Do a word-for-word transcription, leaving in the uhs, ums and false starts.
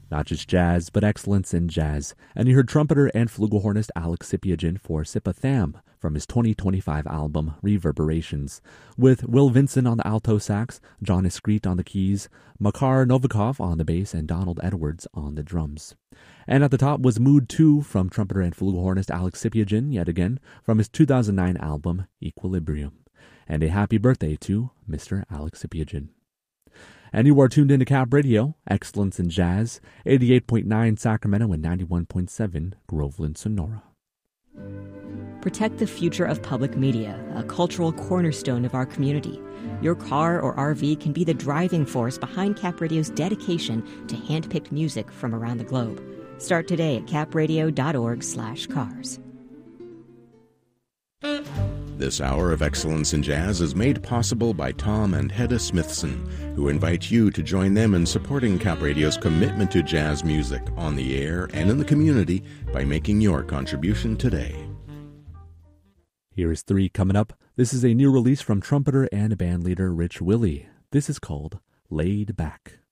Not just jazz, but excellence in jazz. And you heard trumpeter and flugelhornist Alex Sipiagin for Sip-A-Tham from his twenty twenty-five album Reverberations, with Will Vincent on the alto sax, John Escrite on the keys, Makar Novikov on the bass, and Donald Edwards on the drums. And at the top was Mood two from trumpeter and flugelhornist Alex Sipiagin, yet again, from his two thousand nine album Equilibrium. And a happy birthday to Mister Alex Sipiagin. And you are tuned into Cap Radio, excellence in jazz, eighty-eight point nine Sacramento and ninety-one point seven Groveland, Sonora. Protect the future of public media, a cultural cornerstone of our community. Your car or R V can be the driving force behind Cap Radio's dedication to hand-picked music from around the globe. Start today at capradio.org slash cars. This hour of Excellence in Jazz is made possible by Tom and Hedda Smithson, who invite you to join them in supporting Cap Radio's commitment to jazz music on the air and in the community by making your contribution today. Here is three coming up. This is a new release from trumpeter and bandleader Rich Willey. This is called Laid Back.